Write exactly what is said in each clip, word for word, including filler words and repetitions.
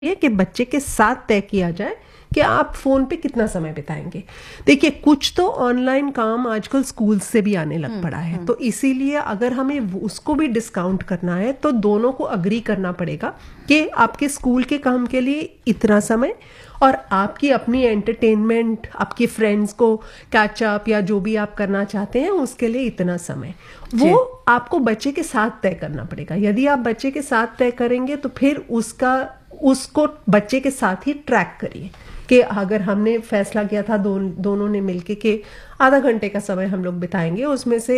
ये कि बच्चे के साथ तय किया जाए कि आप फोन पे कितना समय बिताएंगे। देखिए, कुछ तो ऑनलाइन काम आजकल स्कूल से भी आने लग पड़ा है, तो इसीलिए अगर हमें उसको भी डिस्काउंट करना है तो दोनों को अग्री करना पड़ेगा कि आपके स्कूल के काम के लिए इतना समय और आपकी अपनी एंटरटेनमेंट, आपके फ्रेंड्स को कैचअप या जो भी आप करना चाहते हैं उसके लिए इतना समय, वो आपको बच्चे के साथ तय करना पड़ेगा। यदि आप बच्चे के साथ तय करेंगे तो फिर उसका उसको बच्चे के साथ ही ट्रैक करिए कि अगर हमने फैसला किया था दो, दोनों ने मिलके कि आधा घंटे का समय हम लोग बिताएंगे, उसमें से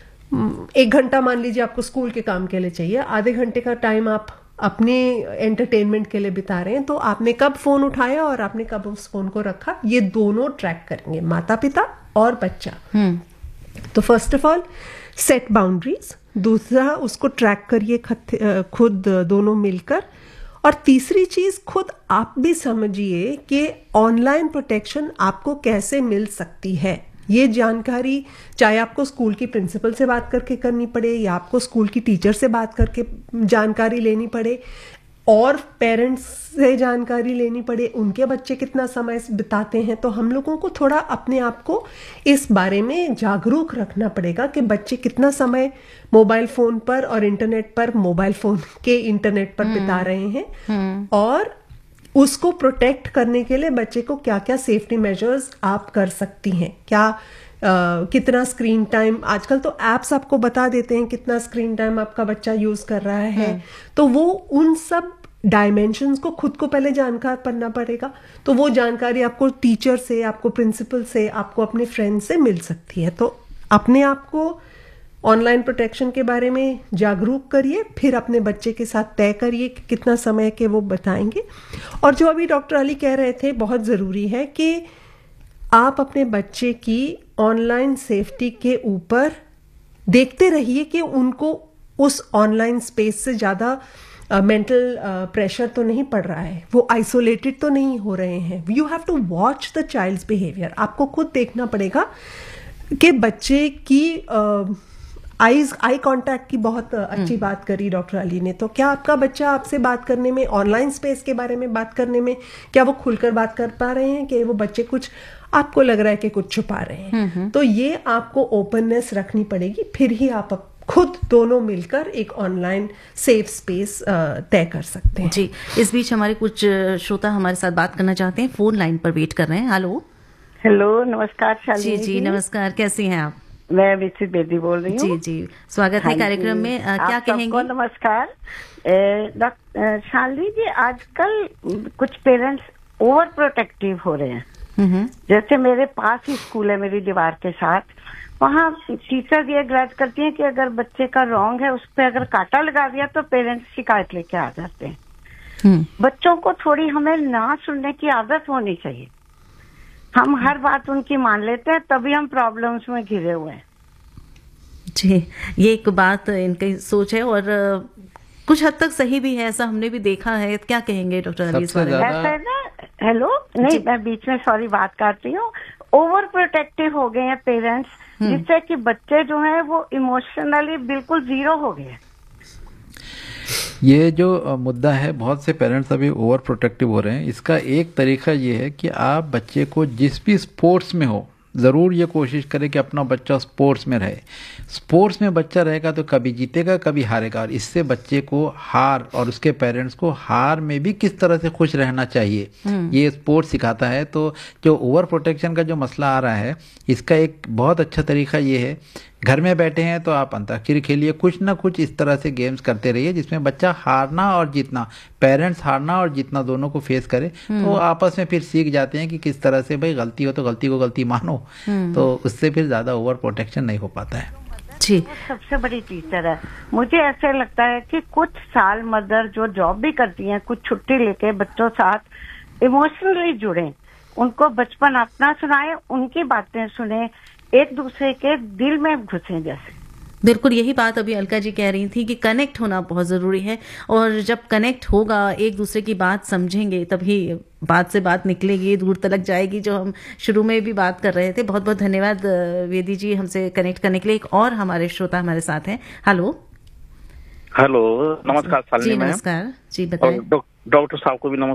एक घंटा मान लीजिए आपको स्कूल के काम के लिए चाहिए, आधे घंटे का टाइम आप अपने एंटरटेनमेंट के लिए बिता रहे हैं, तो आपने कब फोन उठाया और आपने कब उस फोन को रखा, ये दोनों ट्रैक करेंगे, माता पिता और बच्चा। तो first of all set boundaries, दूसरा उसको ट्रैक करिए खुद दोनों मिलकर, और तीसरी चीज खुद आप भी समझिए कि ऑनलाइन प्रोटेक्शन आपको कैसे मिल सकती है। ये जानकारी चाहे आपको स्कूल की प्रिंसिपल से बात करके करनी पड़े या आपको स्कूल की टीचर से बात करके जानकारी लेनी पड़े और पेरेंट्स से जानकारी लेनी पड़े, उनके बच्चे कितना समय बिताते हैं, तो हम लोगों को थोड़ा अपने आप को इस बारे में जागरूक रखना पड़ेगा कि बच्चे कितना समय मोबाइल फोन पर और इंटरनेट पर, मोबाइल फोन के इंटरनेट पर बिता रहे हैं, और उसको प्रोटेक्ट करने के लिए बच्चे को क्या क्या सेफ्टी मेजर्स आप कर सकती हैं। क्या Uh, कितना स्क्रीन टाइम, आजकल तो एप्स आपको बता देते हैं कितना स्क्रीन टाइम आपका बच्चा यूज कर रहा है, तो वो उन सब डायमेंशंस को खुद को पहले जानकार करना पड़ेगा। तो वो जानकारी आपको टीचर से, आपको प्रिंसिपल से, आपको अपने फ्रेंड से मिल सकती है। तो अपने आप को ऑनलाइन प्रोटेक्शन के बारे में जागरूक करिए, फिर अपने बच्चे के साथ तय करिए कि कितना समय के वो बताएंगे। और जो अभी डॉक्टर अली कह रहे थे, बहुत जरूरी है कि आप अपने बच्चे की ऑनलाइन सेफ्टी के ऊपर देखते रहिए कि उनको उस ऑनलाइन स्पेस से ज्यादा मेंटल प्रेशर तो नहीं पड़ रहा है, वो आइसोलेटेड तो नहीं हो रहे हैं। You have to watch the child's behaviour. आपको खुद देखना पड़ेगा कि बच्चे की आईज आई कांटेक्ट की बहुत अच्छी बात करी डॉक्टर अली ने। तो क्या आपका बच्चा आपसे बात करने में, ऑनलाइन स्पेस के बारे में बात करने में, क्या वो खुलकर बात कर पा रहे हैं कि वो बच्चे कुछ आपको लग रहा है कि कुछ छुपा रहे हैं? तो ये आपको ओपननेस रखनी पड़ेगी, फिर ही आप खुद दोनों मिलकर एक ऑनलाइन सेफ स्पेस तय कर सकते हैं। जी, इस बीच हमारे कुछ श्रोता हमारे साथ बात करना चाहते हैं, फोन लाइन पर वेट कर रहे हैं। हेलो हेलो, नमस्कार शालिनी जी। जी नमस्कार, कैसी हैं आप? मैं विचित बेदी बोल रही हूँ। जी जी, स्वागत है कार्यक्रम में। आ, क्या कहेंगे? नमस्कार डॉक्टर शालिनी जी, आजकल कुछ पेरेंट्स ओवर प्रोटेक्टिव हो रहे हैं। जैसे मेरे पास ही स्कूल है मेरी दीवार के साथ, वहाँ टीचर ये गाइड करती हैं कि अगर बच्चे का रॉन्ग है, उस पर अगर कांटा लगा दिया तो पेरेंट्स शिकायत लेके आ जाते हैं। बच्चों को थोड़ी हमें ना सुनने की आदत होनी चाहिए। हम हर बात उनकी मान लेते हैं, तभी हम प्रॉब्लम्स में घिरे हुए हैं। जी, ये एक बात इनकी सोच है और कुछ हद तक सही भी है, ऐसा हमने भी देखा है। क्या कहेंगे डॉक्टर अली इस बारे में? ऐसा है ना, हेलो, नहीं मैं बीच में सॉरी बात करती हूँ। ओवर प्रोटेक्टिव हो गए हैं पेरेंट्स, जिससे कि बच्चे जो हैं वो इमोशनली बिल्कुल जीरो हो गए हैं। ये जो मुद्दा है, बहुत से पेरेंट्स अभी ओवर प्रोटेक्टिव हो रहे हैं। इसका एक तरीका ये है कि आप बच्चे को जिस भी स्पोर्ट्स में हो, ज़रूर ये कोशिश करें कि अपना बच्चा स्पोर्ट्स में रहे। स्पोर्ट्स में बच्चा रहेगा तो कभी जीतेगा कभी हारेगा, और इससे बच्चे को हार और उसके पेरेंट्स को हार में भी किस तरह से खुश रहना चाहिए, ये स्पोर्ट्स सिखाता है। तो जो ओवर प्रोटेक्शन का जो मसला आ रहा है, इसका एक बहुत अच्छा तरीका ये है, घर में बैठे हैं तो आप अंताक्षरी खेलिए, कुछ ना कुछ इस तरह से गेम्स करते रहिए जिसमें बच्चा हारना और जीतना, पेरेंट्स हारना और जीतना दोनों को फेस करे, तो आपस में फिर सीख जाते हैं कि किस तरह से भाई गलती हो तो गलती को गलती मानो, तो उससे फिर ज्यादा ओवर प्रोटेक्शन नहीं हो पाता है। जी, सबसे बड़ी टीचर है। मुझे ऐसे लगता है कि कुछ साल मदर जो जॉब भी करती हैं, कुछ छुट्टी लेके बच्चों साथ इमोशनली जुड़े, उनको बचपन अपना सुनाए, उनकी बातें सुने, एक दूसरे के दिल में घुसे। जैसे बिल्कुल यही बात अभी अलका जी कह रही थी कि कनेक्ट होना बहुत ज़रूरी है, और जब कनेक्ट होगा, एक दूसरे की बात समझेंगे, तभी बात से बात निकलेगी, दूर तलक जाएगी, जो हम शुरू में भी बात कर रहे थे। बहुत बहुत धन्यवाद वेदी जी हमसे कनेक्ट करने के लिए। एक और हमारे श्रोता हमारे साथ हैं। हेलो हेलो, नमस्कार शालिनी जी। मैम। नमस्कार जी, बताएं। डॉक्टर साहब को भी नमस्कार।